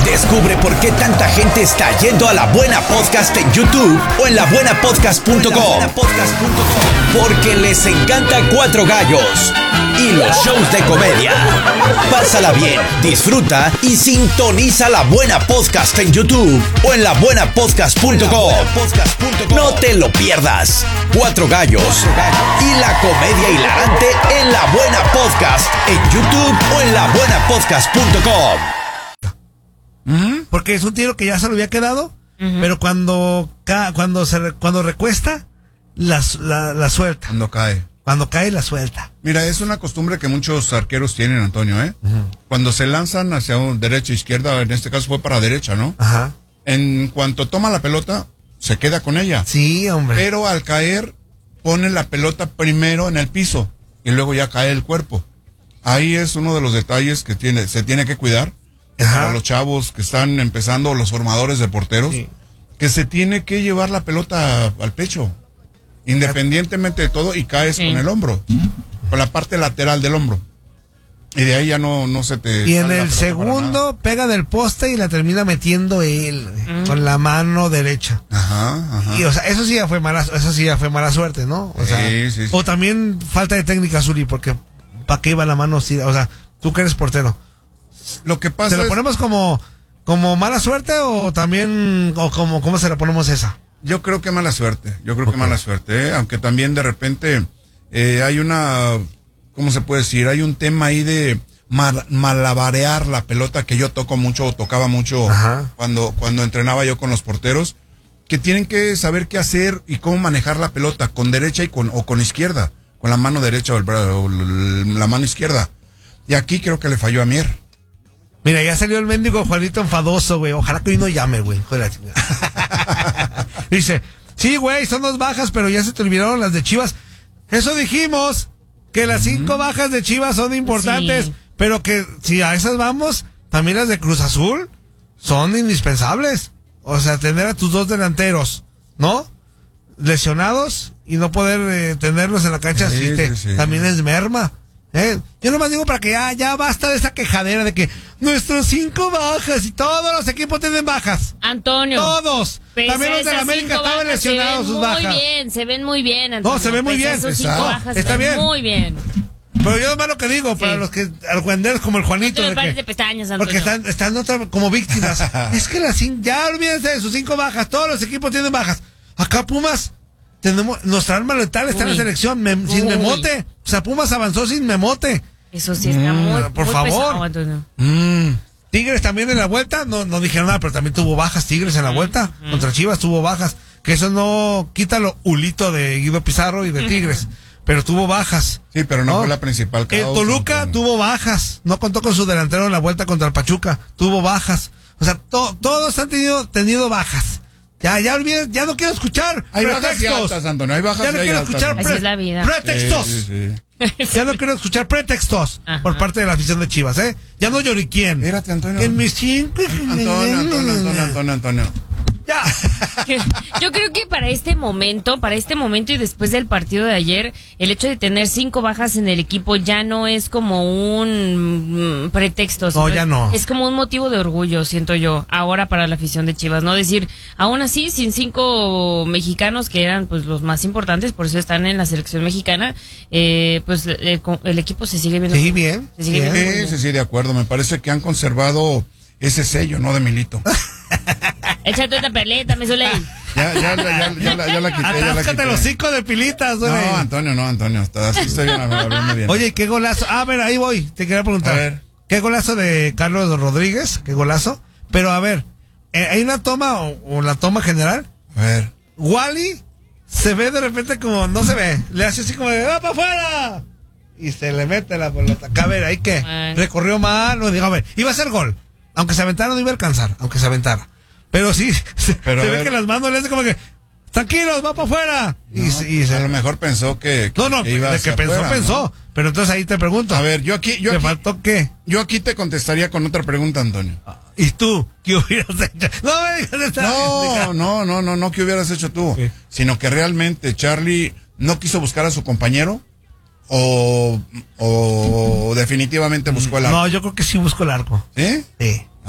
Descubre por qué tanta gente está yendo a La Buena Podcast en YouTube o en labuenapodcast.com. Porque les encanta Cuatro Gallos y los shows de comedia. Pásala bien, disfruta y sintoniza La Buena Podcast en YouTube o en labuenapodcast.com. No te lo pierdas. Cuatro Gallos y la comedia hilarante en La Buena Podcast en YouTube o en labuenapodcast.com. Porque es un tiro que ya se lo había quedado, pero cuando recuesta, la suelta. Cuando cae, la suelta. Mira, es una costumbre que muchos arqueros tienen, Antonio, ¿eh? Cuando se lanzan hacia derecha, izquierda, en este caso fue para derecha, ¿no? Ajá. En cuanto toma la pelota, se queda con ella. Sí, hombre. Pero al caer, pone la pelota primero en el piso y luego ya cae el cuerpo. Ahí es uno de los detalles que se tiene que cuidar. Para los chavos que están empezando, los formadores de porteros, que se tiene que llevar la pelota al pecho, independientemente de todo, y caes con el hombro, con la parte lateral del hombro. Y de ahí ya no se te... Y en el segundo pega del poste y la termina metiendo él, con la mano derecha. Ajá. Y o sea, eso sí ya fue mala suerte, ¿no? O sea, sí. O también falta de técnica, Zuli, porque ¿para qué iba la mano? O sea, tú que eres portero. Lo que pasa ¿Se lo ponemos como mala suerte o también, o cómo se la ponemos esa? Yo creo que mala suerte, que mala suerte, ¿eh? Aunque también de repente hay una, ¿cómo se puede decir? Hay un tema ahí de malabarear la pelota que yo tocaba mucho cuando entrenaba yo con los porteros, que tienen que saber qué hacer y cómo manejar la pelota, con derecha o con izquierda, con la mano derecha o la mano izquierda. Y aquí creo que le falló a Mier. Mira, ya salió el mendigo Juanito enfadoso, güey. Ojalá que hoy no llame, güey. Joder, dice, sí, güey, son 2 bajas, pero ya se te olvidaron las de Chivas. Eso dijimos, que las 5 bajas de Chivas son importantes, pero que si a esas vamos, también las de Cruz Azul son indispensables. O sea, tener a tus 2 delanteros, ¿no? Lesionados y no poder tenerlos en la cancha, también es merma. Yo nomás digo para que ya basta de esa quejadera de que nuestros 5 bajas y todos los equipos tienen bajas. Antonio. Todos. También los de la América estaban lesionados sus bajas. Se ven muy bien, Antonio. No, se ven muy bien. Esos 5 bajas está bien. Muy bien. Pero yo nomás lo que digo, para los que argüenderos como el Juanito. No te me pares de pestañas, Antonio. Porque están como víctimas. Es que ya olvídense de sus 5 bajas. Todos los equipos tienen bajas. Acá Pumas, nuestra arma letal está en la selección sin Memote. O sea, Pumas avanzó sin Memote. Eso sí está muy por muy favor. pesado, Tigres también en la vuelta, no dijeron nada, pero también tuvo bajas Tigres en la vuelta. Contra Chivas tuvo bajas. Que eso no quita lo ulito de Guido Pizarro y de Tigres. Pero tuvo bajas. Sí, pero no fue la principal causa. El Toluca tuvo bajas. No contó con su delantero en la vuelta contra el Pachuca. Tuvo bajas. O sea, todos han tenido bajas. Ya olviden, ya no quiero escuchar hay pretextos. Bajas y altas, Antonio, hay bajas ya no quiero escuchar Así es la vida. pretextos. Sí. Ya no quiero escuchar pretextos por parte de la afición de Chivas, ¿eh? Ya no lloriquien. Espérate, Antonio. En mis 5. Antonio. Ya. Yo creo que para este momento y después del partido de ayer, el hecho de tener 5 bajas en el equipo ya no es como un pretexto. No, ya no. Es como un motivo de orgullo, siento yo, ahora para la afición de Chivas, ¿no? Decir, aún así, sin 5 mexicanos que eran pues los más importantes, por eso están en la selección mexicana, pues el equipo se sigue viendo. Sí, bien. Se sigue viendo muy bien. Sí, de acuerdo. Me parece que han conservado ese sello, ¿no? De Milito. Échate esta peleta, me suele. Ya la quité. Atáscate los 5 de pilitas, güey. No, Antonio. Así estoy hablando bien. Oye, qué golazo. A ver, ahí voy. Te quería preguntar. A ver. ¿Qué golazo de Carlos Rodríguez? ¿Qué golazo? Pero a ver, ¿hay una toma o la toma general? A ver. Wally se ve de repente como, no se ve. Le hace así como de, ¡va para afuera! Y se le mete la pelota. A ver, ¿ahí qué? Recorrió mal. No, digo, a ver, iba a ser gol. Aunque se aventara, no iba a alcanzar. Aunque se aventara. Pero sí, se ve que las manos le hace como que, tranquilos, va para afuera. No, a lo mejor pensó que iba de que pensó. ¿No? Pero entonces ahí te pregunto. A ver, ¿te faltó qué? Yo aquí te contestaría con otra pregunta, Antonio. ¿Y tú? ¿Qué hubieras hecho? No, ¿qué hubieras hecho tú? Sí. Sino que realmente Charlie no quiso buscar a su compañero o definitivamente buscó el arco. No, yo creo que sí buscó el arco. ¿Sí? Sí.